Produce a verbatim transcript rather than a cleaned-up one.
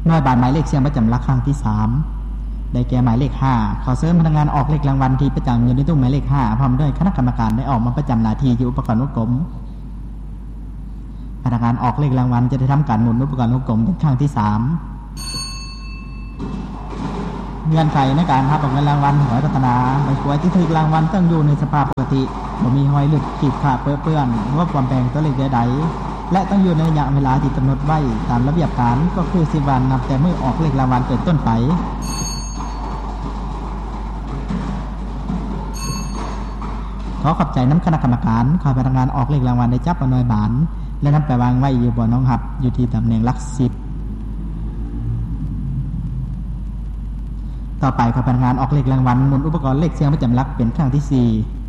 หน่วยบาทหมายเลขเสียงประจำหลักครั้งที่สามได้แก่หมายเลขห้าขอเสริมพนักงานออกเลขรางวัลที่ประจำอยู่ในตู้หมายเลขห้าพร้อมด้วยคณะกรรมการได้ออกมาประจำหน้าที่อยู่อุปกรณ์วงกลมพนักงานออกเลขรางวัลจะได้ทำการหมุนอุปกรณ์วงกลมเป็นครั้งที่สามเงื่อนไขในการรับเงินรางวัลหวยพัฒนาใบกล้วยที่ถูกรางวัลต้องอยู่ในสภาพปกติบ่มีหอยหลุดขีดขาดเปื้อนหรือว่าปลอมแปลงตัวเลขใดๆและต้องอยู่ในระยะเวลาที่กำหนดไว้ตามระเบียบการก็คือสิบวันนับแต่เมื่อออกเลขรางวัลเป็นต้นไปขอขอบใจน้ำคณะกรรมการขอพนักงานออกเลขรางวัลได้จับเอาหน่วยบานและนำไปวางไว้อยู่บนน้องหับอยู่ที่ตำแหน่งหลักสิบต่อไปขอพนักงานออกเลขรางวัลหมุนอุปกรณ์เลขเสียงประจำหลักเป็นครั้งที่สี่